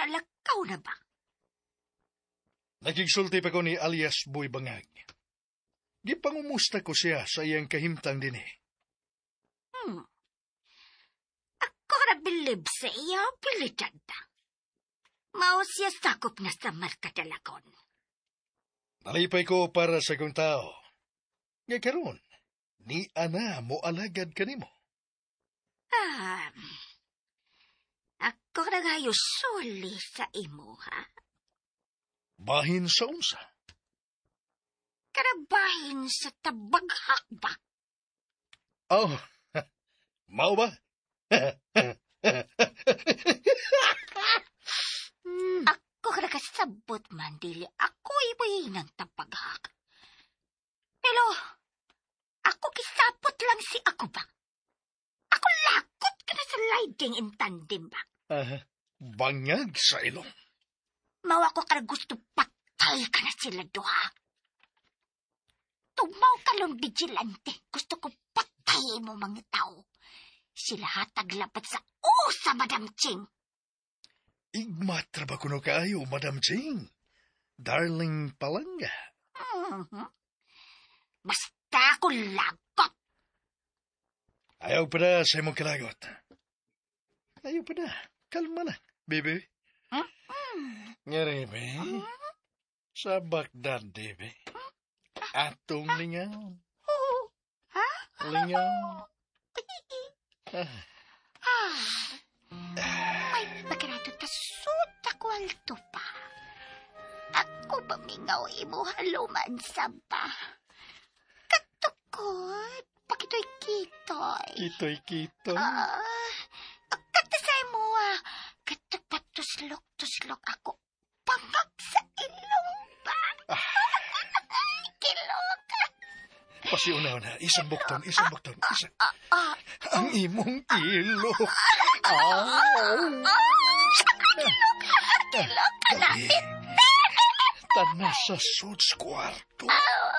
Nalakaw na ba? Nagigsulti pa ko ni alias Boy Bangag. Gipangumusta ko siya sa iyang kahimtang din eh. Ako na bilib sa iyo, pilitanda. Mao siya sakop na sa Markadalagon. Nalipay ko para sa kong tao. Nga karon, ni ana mo alagad kanimo. Ako na gayo suli sa imo, ha? Bahin sa unsa. Karabahin sa tabaghak ba? Oh, mao ba? Ako na kasabot man, dili. Ako ibuhi ng tabaghak. Pero, ako kisapot lang si ako ba? Ako lakot ka na sa liding in tandem ba? Bangag sa ilong. Mawa ko ka na gusto patay ka na sila duha. Tumaw ka lang vigilante. Gusto ko patay mo mga tao. Sila hatag lapat sa usa, Madam Ching. Igmatra ba kuno kaayo, Madam Ching? Darling Palanga. Basta ako lagot. Ayaw pa na sa imong kalagot. Ayaw pa na. Kalma na, baby. Nga rin, sa Baghdad, baby. Atong lingaw. Ha? Lingaw. May pagkarato tasod ako alto pa. Ako ba mingaw imo haluman sa ba? Katukod, pakitoy-kitoy. Kitoy-kitoy. Katasay mo katuslok-tuslok ako. Pangak sa ilong ba? Kilok. Pasiuna-una, isang bukton. Ang imong ilok. Kilok ka natin. Tanas sa suds kwarto.